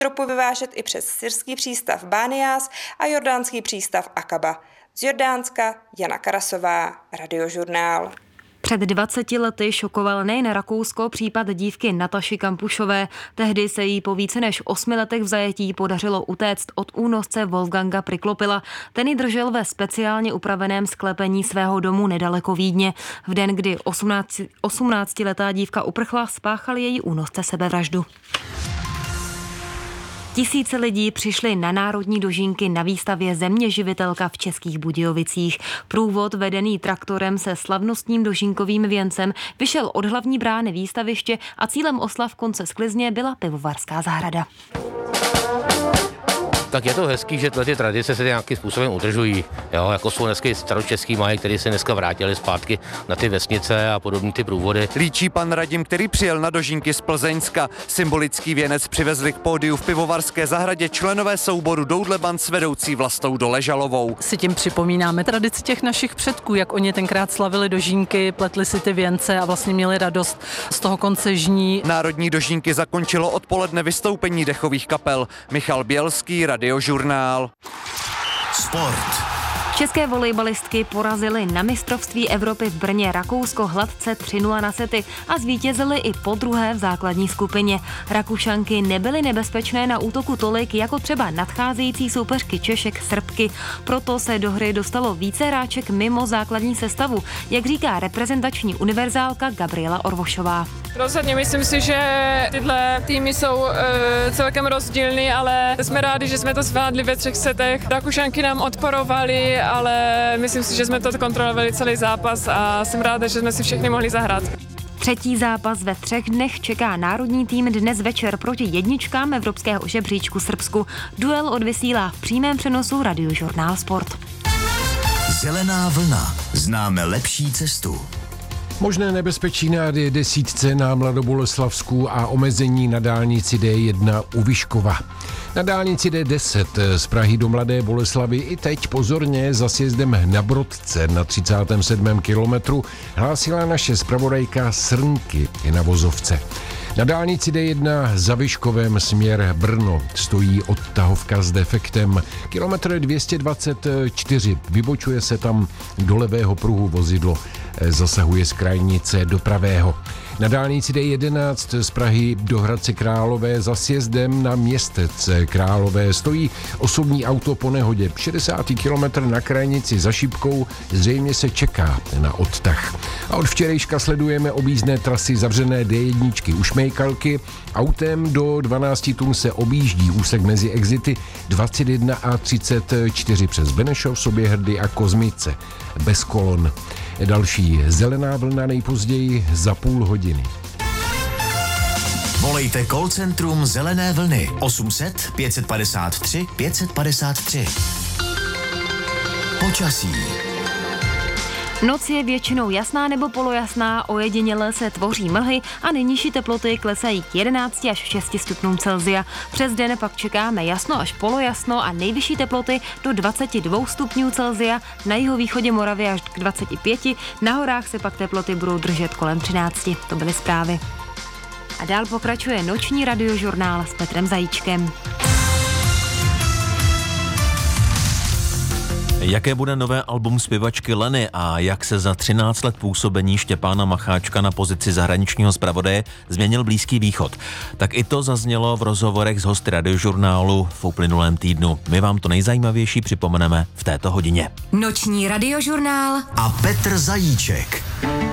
Ropu vyvážet i přes syrský přístav Bániás a jordánský přístav Akaba. Z Jordánska Jana Karasová, Radiožurnál. Před 20 lety šokoval nejen Rakousko případ dívky Nataši Kampušové. Tehdy se jí po více než 8 letech v zajetí podařilo utéct od únosce Wolfganga Priklopila. Ten ji držel ve speciálně upraveném sklepení svého domu nedaleko Vídně. V den, kdy 18letá dívka uprchla, spáchal její únosce sebevraždu. Tisíce lidí přišli na národní dožínky na výstavě Zeměživitelka v Českých Budějovicích. Průvod vedený traktorem se slavnostním dožínkovým věncem vyšel od hlavní brány výstaviště a cílem oslav konce sklizně byla pivovarská zahrada. Tak je to hezký, že ty tradice se nějakým způsobem udržují. Jo, jako jsou dneska staročeský mají, který se dneska vrátili zpátky na ty vesnice a podobné ty průvody. Líčí pan Radim, který přijel na dožínky z Plzeňska. Symbolický věnec přivezli k pódiu v pivovarské zahradě členové souboru Doudle Band s vedoucí Vlastou Doležalovou. Si tím připomínáme tradici těch našich předků, jak oni tenkrát slavili dožínky, pletli si ty věnce a vlastně měli radost z toho konce žní. Národní dožínky zakončilo odpoledne vystoupení dechových kapel. Michal Bělský, Radiožurnál. Sport. České volejbalistky porazily na mistrovství Evropy v Brně Rakousko hladce 3-0 na sety a zvítězily i podruhé v základní skupině. Rakušanky nebyly nebezpečné na útoku tolik jako třeba nadcházející soupeřky Češek Srbky. Proto se do hry dostalo více hráček mimo základní sestavu, jak říká reprezentační univerzálka Gabriela Orvošová. Rozhodně myslím si, že tyhle týmy jsou celkem rozdílný, ale jsme rádi, že jsme to zvládli ve 3 setech. Rakušanky nám odporovaly, ale myslím si, že jsme to kontrolovali celý zápas a jsem ráda, že jsme si všechny mohli zahrát. Třetí zápas ve 3 dnech čeká národní tým dnes večer proti jedničkám evropského žebříčku Srbsku. Duel odvysílá v přímém přenosu Radiožurnál Sport. Zelená vlna. Známe lepší cestu. Možné nebezpečí na D10 na Mladoboleslavsku a omezení na dálnici D1 u Vyškova. Na dálnici D10 z Prahy do Mladé Boleslavy i teď pozorně za sjezdem na Brodce na 37. kilometru hlásila naše zpravodajka Srnky na vozovce. Na dálnici D1 za Vyškovem směr Brno stojí odtahovka s defektem. Kilometr 224, vybočuje se tam do levého pruhu vozidlo, zasahuje z krajnice do pravého. Na dálnici D11 z Prahy do Hradce Králové za sjezdem na Městec Králové stojí osobní auto po nehodě. 60. kilometr na krajnici za Šipkou zřejmě se čeká na odtah. A od včerejška sledujeme objízdné trasy zavřené D1 u Šmejkalky. Autem do 12 tun se objíždí úsek mezi exity 21 a 34 přes Benešov, Soběhrdy a Kozmice. Bez kolon. Další zelená vlna nejpozději za půl hodiny. Volejte call centrum Zelené vlny 800 553 553. Počasí. Noc je většinou jasná nebo polojasná, ojediněle se tvoří mlhy a nejnižší teploty klesají k 11 až 6 stupňům Celsia. Přes den pak čekáme jasno až polojasno a nejvyšší teploty do 22 stupňů Celsia, na jihovýchodě Moravy až k 25, na horách se pak teploty budou držet kolem 13. To byly zprávy. A dál pokračuje noční radiožurnál s Petrem Zajíčkem. Jaké bude nové album zpěvačky Leny a jak se za 13 let působení Štěpána Macháčka na pozici zahraničního zpravodaje změnil Blízký východ? Tak i to zaznělo v rozhovorech s hosty radiožurnálu v uplynulém týdnu. My vám to nejzajímavější připomeneme v této hodině. Noční radiožurnál a Petr Zajíček.